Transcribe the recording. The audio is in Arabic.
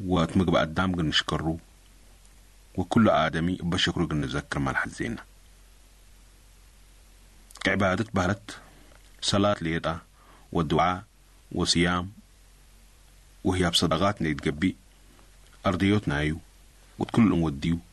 واتمق بقدام قن نشكره وكل آدمي بشكره قن نذكر مال حزينا كعبادة بهلت صلاة ليتا والدعاء وصيام وهي بصدقات نيتقبي أرضيوتنا أيو وتكل وديو